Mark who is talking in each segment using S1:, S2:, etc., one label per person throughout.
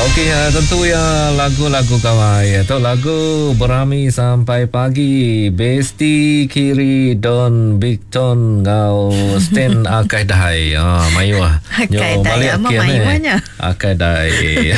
S1: Okey, tentu ya lagu-lagu kawai atau lagu berami sampai pagi. Besti kiri don Bigton ngau sten akai dai. Mayuah.
S2: Akai dai ama mayuahnya.
S1: Akai dai.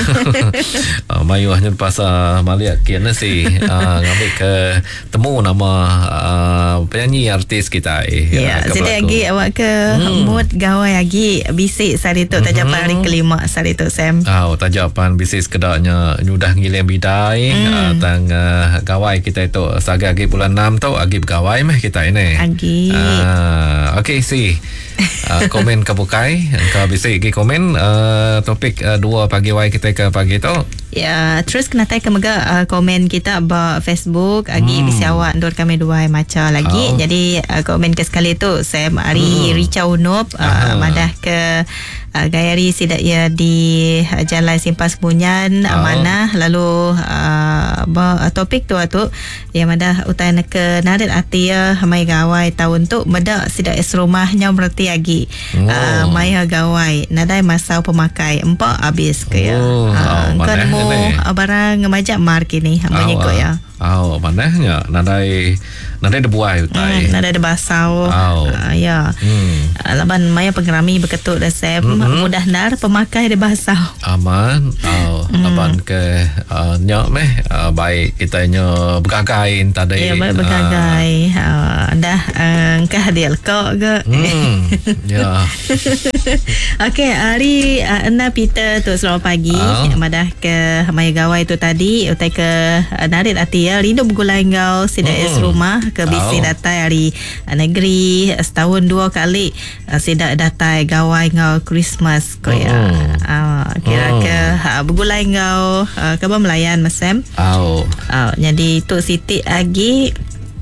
S1: Mayuahnya pasal maliak kian si ngambil ke temu nama penyanyi artis kita.
S2: Ya, jadi lagi awak ke mood gawai lagi bisik sari tu tajapan hari kelima sari tu Sam.
S1: Tajapan bisnis kedaknya nyudah ngiling bidai tang gawai kita itu sagagi bulan 6 tu agi bergawai meh kita ini.
S2: Agi.
S1: Okey si. Komen kebukai ka bisik gi komen topik 2 pagi wai kita ke pagi tu.
S2: Ya, terus kena tay ke mega komen kita ba Facebook agi bisi awak ndur kami dua macam lagi. Jadi komen ke sekali tu Sam hari Rica Unup madah ke Gayari sidak ya di Jalan Simpas Bunyan mana lalu topik tu yang madah utai ke narit ati ya mai gawai tahun tu madah sidak es rumahnya berarti lagi mai gawai nadai masa pemakai empat habis ke ya kan mo barang ngajak mark ini hambanya ko ya.
S1: Manahnya nadai debuai utai.
S2: Nadai de basau. Ya. Laban maya pengerami berketuk dah Sam mudah nar pemakai de basau. Aman.
S1: Laban ke nyak meh baik kita nya bergagai tadi.
S2: Ya baik bergagai. Dah kah dia kok ke.
S1: Ya.
S2: Okey, hari Ena Peter tu selamat pagi. Madah ke maya gawai tu tadi utai ke narit ati rindu bergulai ngau sidak es rumah ke bisi datai hari negeri setahun 2 kali sidak datai gawai ngau Christmas ko ya. Kira ke bergulai ngau ke melayan Masam. Jadi tu Siti lagi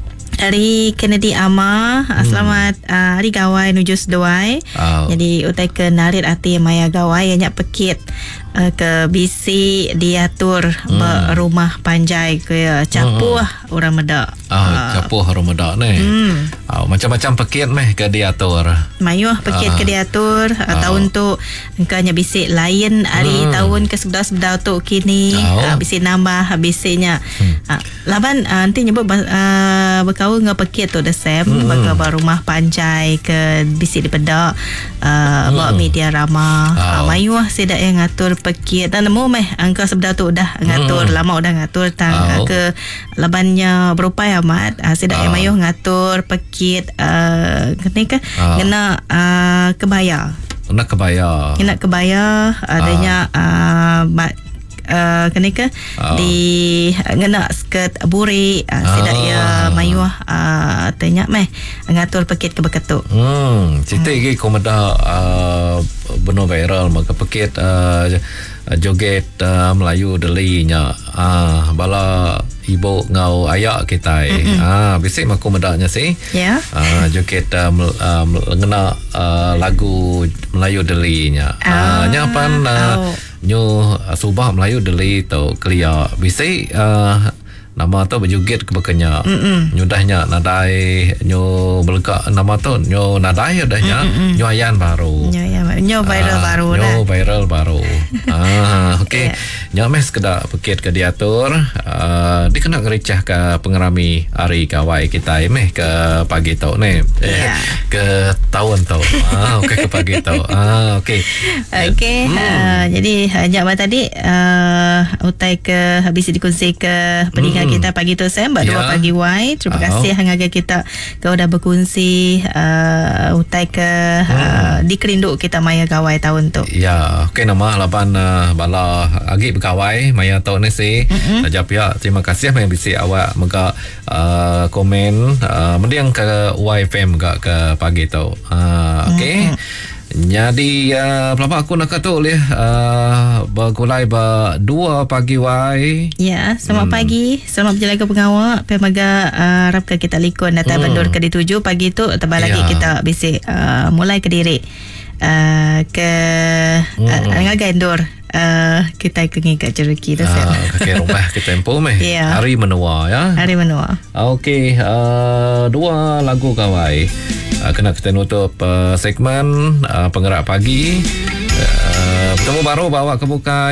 S2: hari Kennedy Ama selamat hari gawai nujus doai. Jadi utai ke narit ati maya gawai banyak pekit ke bisi diatur rumah panjai ke capuh orang medak.
S1: Capuh orang medak ni. Macam-macam pekit meh ke diatur.
S2: Mayuh pekit ke diatur tahun tu engkanya bisi lain hari tahun ke 11 tu kini bisi nambah habisnya. Laban nanti nyebut berkau ngau pekit tu dah Sam baka rumah panjai ke bisi di pedak bawa media ramah. Mayuh sedak yang ngatur pekit dan nemu meh angka sebelah tu dah ngatur lama udah ngatur tang ke labannya berupaya amat sedak yang mayuh ngatur pekit kena kebaya adanya kenika di ngena skirt buri sedak ya mayuh tanya meh ngatur pekit ke beketuk.
S1: Cerita lagi komeda benar viral maka pekit joget Melayu delinya bala ibu ngau ayak kita bisik maku medaknya si joget ngena lagu Melayu delinya nyapan nyu subah Melayu deli tu clear bisik nama tu berjoget ke bekanya nyudahnya nadai nyu belaka nama tu nyu nadai adanya nyu ayan baru
S2: nyu
S1: viral baru okey nyu mes kedak pekit ke diatur di kena ngericah ke pengerami hari kawai kita meh ke pagi tu ni ke tahun tu okey ke pagi tu okey
S2: jadi hanya tadi utai ke habis dikongsi ke peninggal kita pagi tu Sam 2 pagi wai. Terima kasih hangaga kita kau dah berkongsi utai ke dikerinduk kita maya gawai tahun tu.
S1: Ya, okey nama laban bala agi bergawai maya tahun ni si. Tajap ya. Terima kasih yang bisi awak mega komen mendiang ke YFM ke pagi tu. Okey. Jadi pelapa aku nak kata oleh bergulai 2 pagi wai.
S2: Ya, selamat pagi. Selamat berjalan ke pengawak. Pemaga harap ke kita likun datang bendur ke di 7 pagi tu tambah lagi kita bisik mulai ke diri ke ngagai endur kita kengi kat Cherokee dah
S1: ke rumah kita tempo meh. Hari menua ya.
S2: Hari menua.
S1: Okey, 2 lagu kawai. Kena kita nutup segmen penggerak pagi. Bertemu baru bawa ke buka